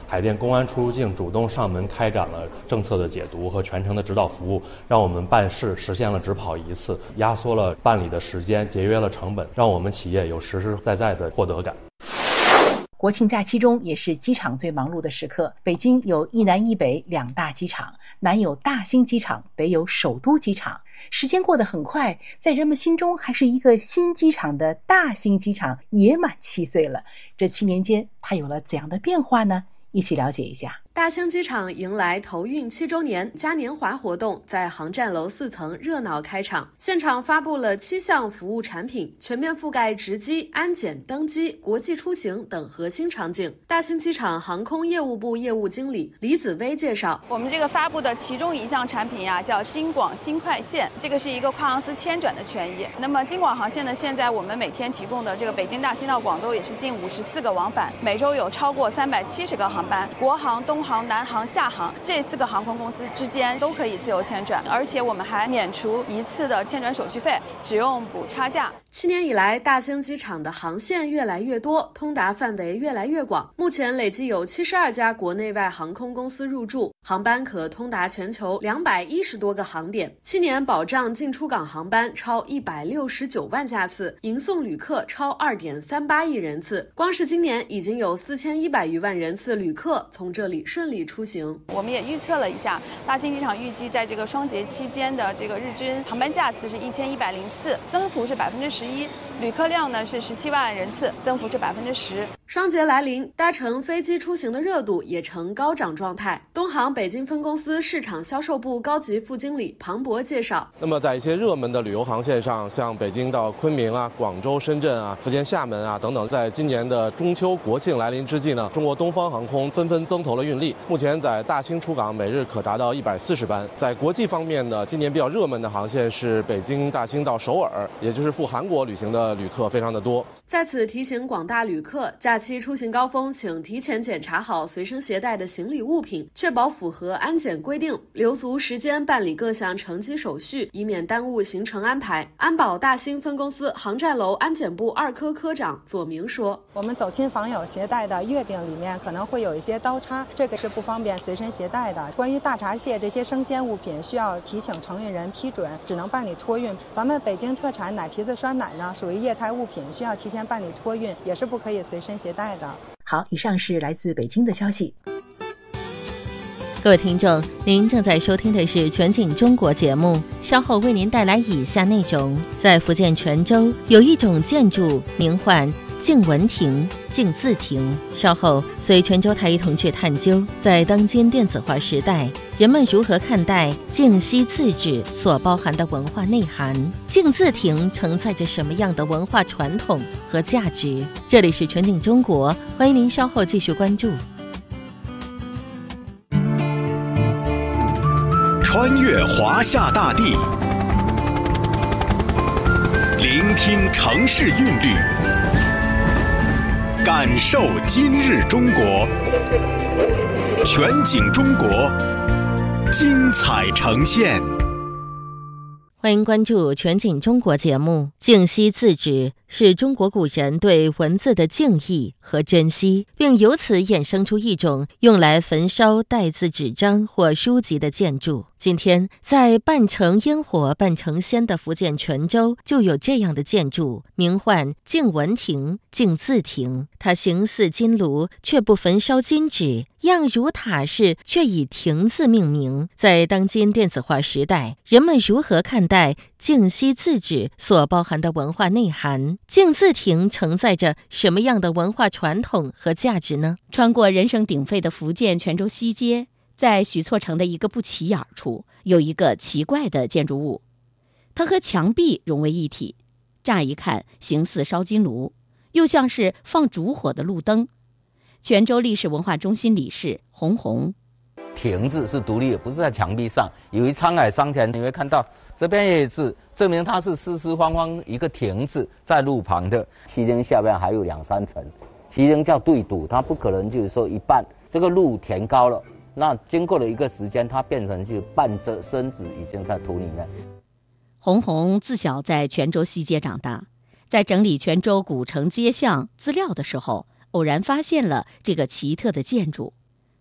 海淀公安出入境主动上门开展了政策的解读和全程的指导服务，让我们办事实现了只跑一次，压缩了办理的时间，节约了成本，让我们企业有实实在在的获得感。 国庆假期中也是机场最忙碌的时刻，北京有一南一北两大机场，南有大兴机场，北有首都机场。时间过得很快，在人们心中还是一个新机场的大兴机场也满7岁了。这7年间它有了怎样的变化呢？一起了解一下。 大兴机场迎来投运7周年嘉年华活动在航站楼4层热闹开场，现场发布了7项服务产品，全面覆盖值机、安检、登机、国际出行等核心场景。大兴机场航空业务部业务经理李子薇介绍， 我们这个发布的其中一项产品叫京广新快线，这个是一个跨航司迁转的权益。那么京广航线呢，现在我们每天提供的这个北京大兴到广州也是近54个往返，每周有超过370个航班，国航、东航、南航、厦航这4个航空公司之间都可以自由迁转，而且我们还免除1次的迁转手续费，只用补差价。 7年以来，大兴机场的航线越来越多，通达范围越来越广，目前累计有72家国内外航空公司入驻，航班可通达全球210多个航点。7年保障进出港航班超169万架次，迎送旅客超2.38亿人次。光是今年已经有4100余万人次旅客从这里顺利出行。 我们也预测了一下，大兴机场预计在这个双节期间的这个日均航班架次是1104，增幅是11%，旅客量呢是17万人次，增幅是10%。 双节来临，搭乘飞机出行的热度也呈高涨状态。东航北京分公司市场销售部高级副经理庞博介绍， 那么在一些热门的旅游航线上，像北京到昆明广州、深圳福建厦门等等，在今年的中秋国庆来临之际呢，中国东方航空纷纷增投了运力，目前在大兴出港每日可达到140班。在国际方面呢，今年比较热门的航线是北京大兴到首尔，也就是赴韩国旅行的旅客非常的多。 在此提醒广大旅客，假期出行高峰请提前检查好随身携带的行李物品，确保符合安检规定，留足时间办理各项乘机手续，以免耽误行程安排。安保大兴分公司航站楼安检部2科科长左明说， 我们走亲访友携带的月饼里面可能会有一些刀叉，这个是不方便随身携带的。关于大闸蟹这些生鲜物品，需要提请承运人批准，只能办理托运。咱们北京特产奶皮子酸奶呢，属于液态物品，需要提前办理托运，也是不可以随身携带的。 好，以上是来自北京的消息。 各位听众，您正在收听的是全景中国节目，稍后为您带来以下内容。在福建泉州有一种建筑名唤静文亭、静字亭。稍后随泉州台一同去探究，在当今电子化时代，人们如何看待静息字纸所包含的文化内涵？静字亭承载着什么样的文化传统和价值？这里是全景中国，欢迎您稍后继续关注。 穿越华夏大地，聆听城市韵律，感受今日中国。全景中国，精彩呈现。 欢迎关注全景中国节目。静息字纸是中国古人对文字的敬意和珍惜，并由此衍生出一种用来焚烧带字纸张或书籍的建筑。今天在半城烟火半城鲜的福建泉州就有这样的建筑，名唤静文亭、静字亭。它形似金炉，却不焚烧金纸，样如塔式，却以亭字命名。在当今电子化时代，人们如何看待静息字纸所包含的文化内涵？静字亭承载着什么样的文化传统和价值呢？ 穿过人声鼎沸的福建泉州西街，在许厝城的一个不起眼处，有一个奇怪的建筑物，它和墙壁融为一体，乍一看形似烧金炉，又像是放烛火的路灯。泉州历史文化中心理事洪红， 亭字是独立的，不是在墙壁上。由于沧海桑田，你会看到这边也是证明它是四四方方一个亭字在路旁的。旗亭下边还有2-3层，旗亭叫对堵，它不可能就是说一半这个路填高了，那经过了一个时间，它变成就半遮身子已经在土里面。 洪红自小在泉州西街长大，在整理泉州古城街巷资料的时候，偶然发现了这个奇特的建筑。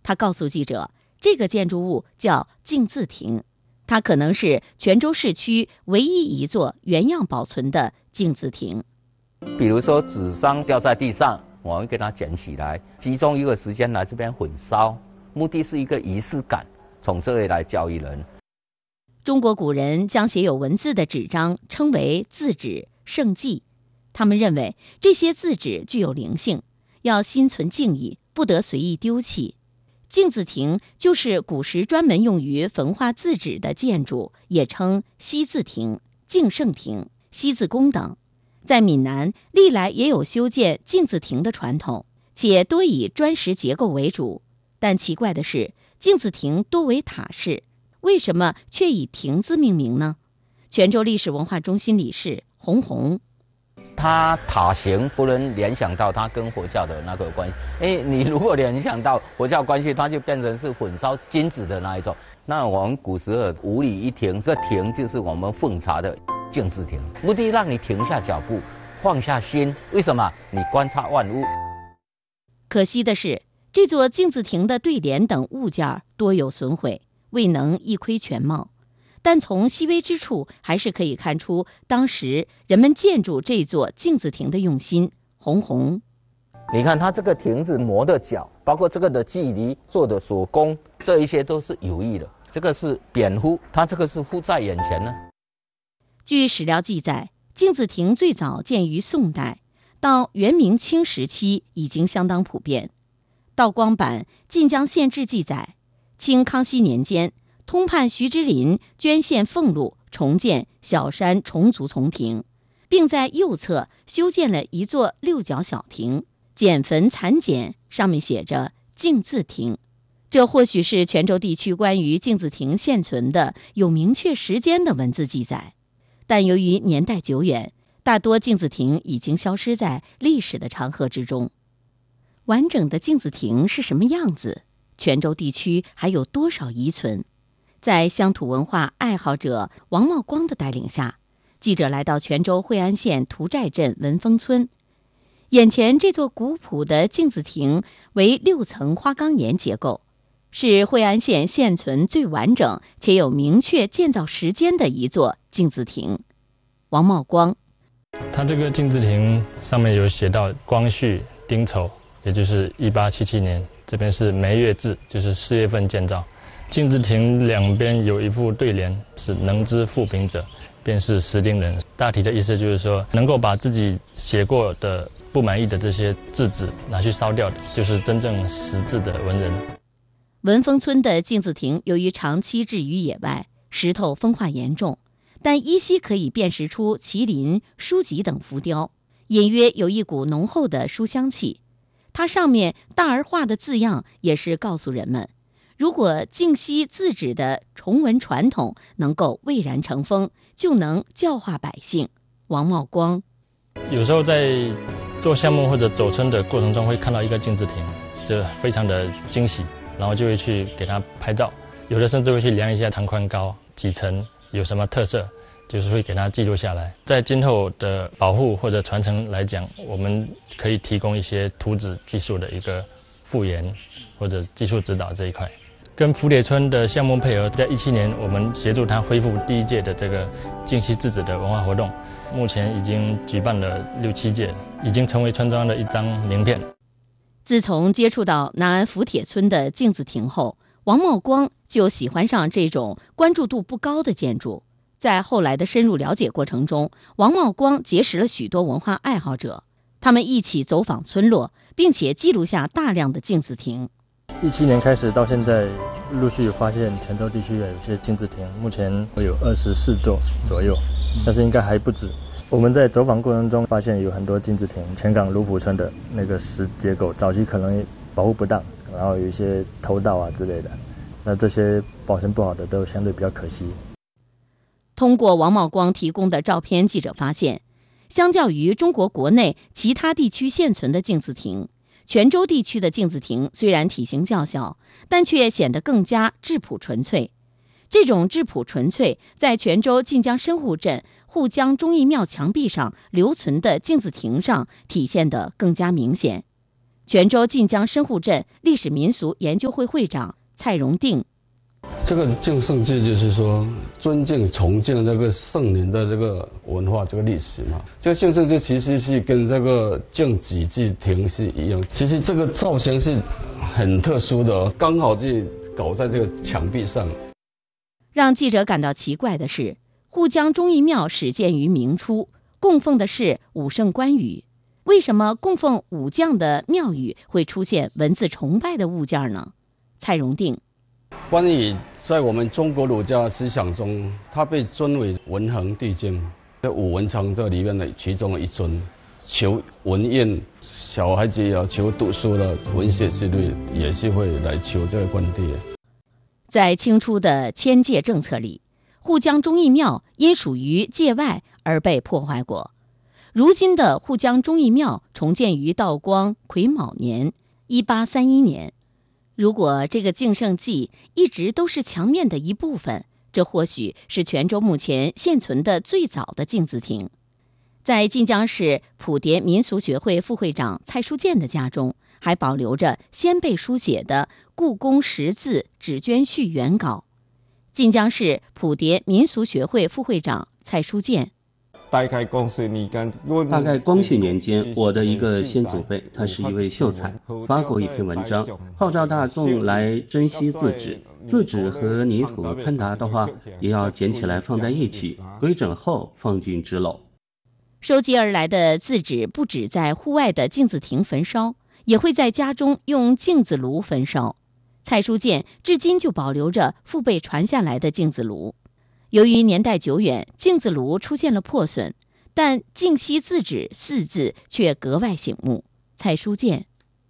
他告诉记者，这个建筑物叫镜字亭，它可能是泉州市区唯一一座原样保存的镜字亭。 比如说纸张掉在地上，我们给它捡起来，集中一个时间来这边焚烧，目的是一个仪式感，从这里来教育人。 中国古人将写有文字的纸张称为字纸、圣迹，他们认为这些字纸具有灵性，要心存敬意，不得随意丢弃。镜字亭就是古时专门用于焚化字纸的建筑，也称西字亭、镜圣亭、西字宫等。在闽南历来也有修建镜字亭的传统，且多以砖石结构为主。但奇怪的是，镜字亭多为塔式，为什么却以亭字命名呢？泉州历史文化中心理事洪红， 它塔形不能联想到它跟佛教的那个关系，你如果联想到佛教关系，它就变成是焚烧金子的那一种。那我们古时候五礼一亭，这亭就是我们奉茶的镜字亭，目的让你停下脚步，放下心。为什么？你观察万物。 可惜的是，这座镜字亭的对联等物件多有损毁，未能一窥全貌。但从细微之处，还是可以看出当时人们建筑这座镜字亭的用心。红红， 你看它这个亭子磨的角，包括这个的距离做的手工，这一些都是有意的。这个是扁敷，它这个是敷在眼前呢。 据史料记载，镜字亭最早建于宋代，到元明清时期已经相当普遍。道光版《晋江县志》记载，清康熙年间，通判徐之林捐献俸禄，重建小山重足丛亭，并在右侧修建了一座六角小亭，简坟残简，上面写着镜字亭。这或许是泉州地区关于镜字亭现存的有明确时间的文字记载，但由于年代久远，大多镜字亭已经消失在历史的长河之中。完整的镜字亭是什么样子？泉州地区还有多少遗存？在乡土文化爱好者王茂光的带领下，记者来到泉州惠安县涂寨镇文峰村。眼前这座古朴的镜字亭为6层花岗岩结构，是惠安县现存最完整且有明确建造时间的一座镜字亭。王茂光， 它这个镜字亭上面有写到光绪丁丑，也就是1877年，这边是梅月至，就是4月份建造。镜字亭两边有一副对联，是能知负评者，便是识丁人。大体的意思就是说，能够把自己写过的不满意的这些字纸拿去烧掉的，就是真正识字的文人。 文峰村的镜字亭由于长期置于野外，石头风化严重，但依稀可以辨识出麒麟、书籍等浮雕，隐约有一股浓厚的书香气。它上面大而化的字样也是告诉人们，如果净溪字纸的崇文传统能够蔚然成风，就能教化百姓。王茂光， 有时候在做项目或者走村的过程中，会看到一个镜字亭，就非常的惊喜，然后就会去给它拍照，有的甚至会去量一下长宽高几层，有什么特色，就是会给它记录下来。在今后的保护或者传承来讲，我们可以提供一些图纸技术的一个复原或者技术指导这一块。跟福铁村的项目配合，在17年我们协助他恢复第1届的这个净溪字纸的文化活动，目前已经举办了6、7届，已经成为村庄的一张名片。 自从接触到南安福铁村的镜字亭后，王茂光就喜欢上这种关注度不高的建筑。在后来的深入了解过程中，王茂光结识了许多文化爱好者，他们一起走访村落，并且记录下大量的镜字亭。 17年开始到现在，陆续发现泉州地区有些镜字亭，目前有24座左右，但是应该还不止。我们在走访过程中发现有很多镜字亭，泉港卢浦村的那个石结构早期可能保护不当，然后有一些偷盗啊之类的，那这些保存不好的都相对比较可惜。 通过王茂光提供的照片，记者发现，相较于中国国内其他地区现存的镜字亭，泉州地区的镜字亭虽然体型较小，但却显得更加质朴纯粹。这种质朴纯粹在泉州晋江深户镇户江忠义庙墙壁上留存的镜字亭上体现得更加明显。 泉州晋江深户镇历史民俗研究会会长蔡荣定。 这个敬圣祭就是说尊敬崇敬这个圣人的这个文化这个历史嘛。这个敬圣祭其实是跟这个敬己祭亭是一样，其实这个造型是很特殊的，刚好就搞在这个墙壁上。 让记者感到奇怪的是，沪江忠义庙始建于明初，供奉的是武圣关羽，为什么供奉武将的庙宇会出现文字崇拜的物件呢？蔡荣定， 关羽在我们中国儒家思想中，他被尊为文衡帝君，这武文成这里面的其中的一尊，求文宴，小孩子要求读书的文学之类，也是会来求这个关帝。 在清初的迁界政策里，沪江忠义庙因属于界外而被破坏过。如今的沪江忠义庙重建于道光癸卯年1831年。如果这个敬圣祭一直都是墙面的一部分，这或许是泉州目前现存的最早的镜子亭。在晋江市普蝶民俗学会副会长蔡书建的家中，还保留着先辈书写的故宫识字纸绢序原稿。晋江市普蝶民俗学会副会长蔡书建， 大概光绪年间，我的一个先祖辈，他是一位秀才，发过一篇文章，号召大众来珍惜字纸。字纸和泥土掺杂的话，也要捡起来放在一起，规整后放进纸篓。 收集而来的字纸不只在户外的镜子亭焚烧，也会在家中用镜子炉焚烧。蔡书建至今就保留着父辈传下来的镜子炉。由于年代久远，镜子炉出现了破损，但净溪字纸4字却格外醒目。蔡书建，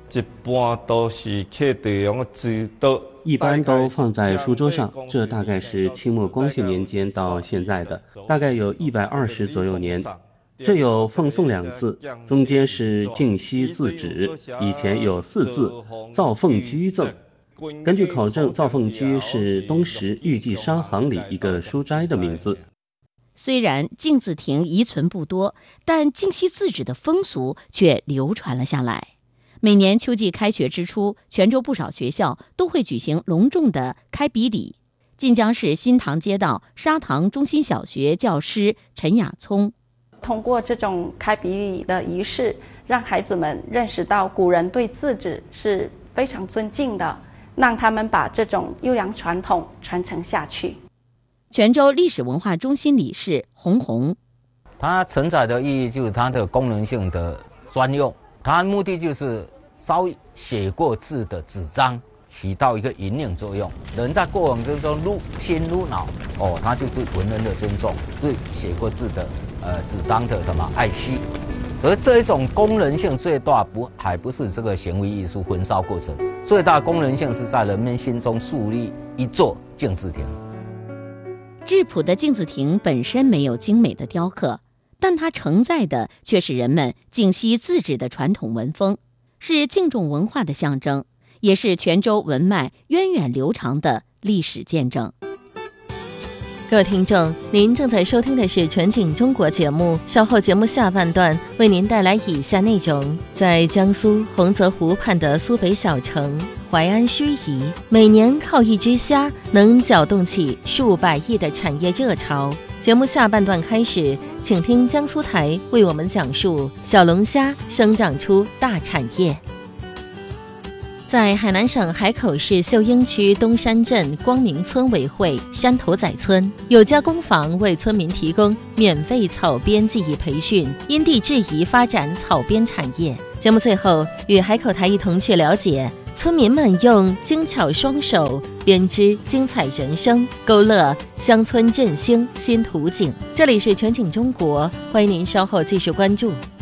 一般都放在书桌上，这大概是清末光绪年间到现在的，大概有120左右年。这有奉送2字，中间是净溪字纸，以前有4字造奉居赠。根据考证，造奉居是东石玉记商行里一个书斋的名字。 虽然镜子亭遗存不多，但净溪字纸的风俗却流传了下来。每年秋季开学之初，泉州不少学校都会举行隆重的开笔礼。晋江市新塘街道沙塘中心小学教师陈雅聪， 通过这种开笔礼的仪式，让孩子们认识到古人对字纸是非常尊敬的，让他们把这种优良传统传承下去。 泉州历史文化中心理事洪红， 它承载的意义就是它的功能性的专用，它目的就是烧写过字的纸张，起到一个引领作用。人在过往之中入心入脑，他就对文人的尊重，对写过字的纸张的爱惜。所以这一种功能性最大还不是这个行为艺术焚烧过程，最大功能性是在人们心中树立一座镜子亭。 质朴的镜子亭本身没有精美的雕刻，但它承载的却是人们敬惜字纸的传统文风，是敬重文化的象征，也是泉州文脉源远流长的历史见证。 各位听众，您正在收听的是全景中国节目，稍后节目下半段为您带来以下内容。在江苏洪泽湖畔的苏北小城淮安盱眙，每年靠一只虾能搅动起数百亿的产业热潮。节目下半段开始，请听江苏台为我们讲述小龙虾生长出大产业。在海南省海口市秀英区东山镇光明村委会山头仔村，有家工坊为村民提供免费草编技艺培训，因地制宜发展草编产业。节目最后与海口台一同去了解村民们用精巧双手编织精彩人生，勾勒乡村振兴新图景。这里是全景中国，欢迎您稍后继续关注。